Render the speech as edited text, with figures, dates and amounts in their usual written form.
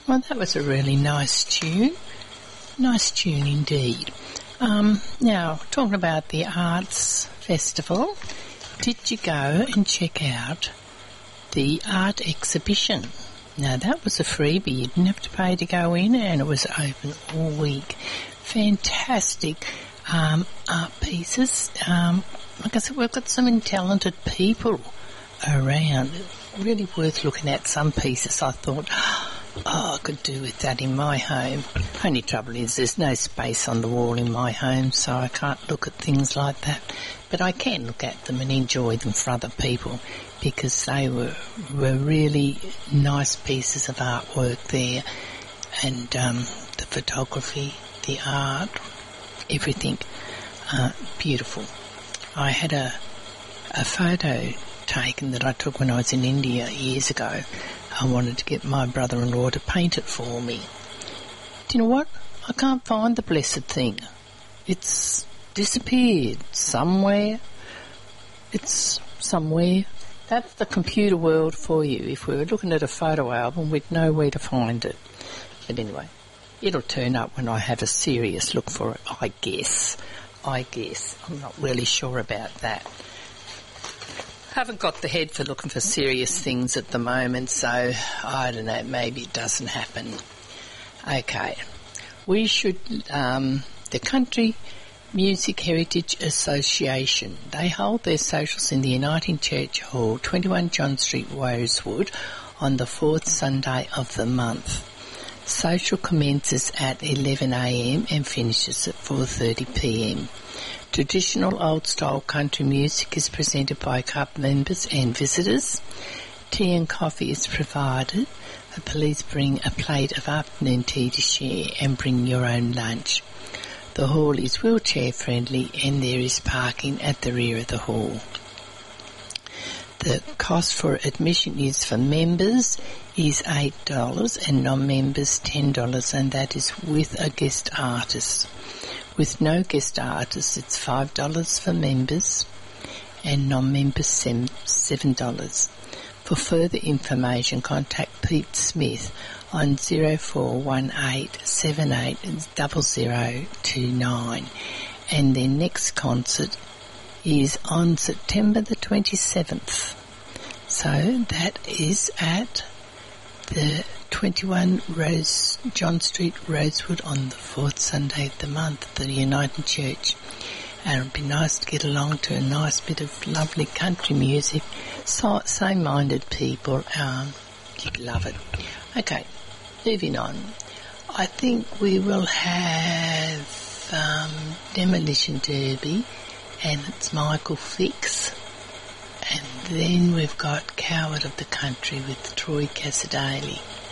Well, that was a really nice tune. Nice tune indeed. Now, talking about the Arts Festival, did you go and check out the art exhibition? Now, that was a freebie. You didn't have to pay to go in, and it was open all week. Fantastic art pieces. Like I said, we've got some talented people around. Really worth looking at. Some pieces I thought, I could do with that in my home. Only trouble is there's no space on the wall in my home, so I can't look at things like that. But I can look at them and enjoy them for other people, because they were really nice pieces of artwork there. And the photography, the art, everything, beautiful. I had a photo taken that I took when I was in India years ago. I wanted to get my brother-in-law to paint it for me. Do you know what? I can't find the blessed thing. It's disappeared somewhere. It's somewhere. That's the computer world for you. If we were looking at a photo album, we'd know where to find it. But anyway, it'll turn up when I have a serious look for it, I guess. I'm not really sure about that. Haven't got the head for looking for serious things at the moment, so I don't know, maybe it doesn't happen. Okay, we should, the Country Music Heritage Association, they hold their socials in the Uniting Church Hall, 21 John Street, Rosewood, on the fourth Sunday of the month. Social commences at 11 a.m. and finishes at 4:30 p.m. Traditional old-style country music is presented by club members and visitors. Tea and coffee is provided. Please bring a plate of afternoon tea to share and bring your own lunch. The hall is wheelchair-friendly and there is parking at the rear of the hall. The cost for admission is for members is $8 and non-members $10, and that is with a guest artist. With no guest artist, it's $5 for members and non-members $7. For further information, contact Pete Smith on 0418 78 0029. And their next concert is on September the 27th. So that is at the 21 John Street, Rosewood, on the fourth Sunday of the month, the United Church. And it would be nice to get along to a nice bit of lovely country music. So, same-minded people, you'd love it. Okay, moving on. I think we will have Demolition Derby, and it's Michael Fix. And then we've got Coward of the Country with Troy Cassadaly.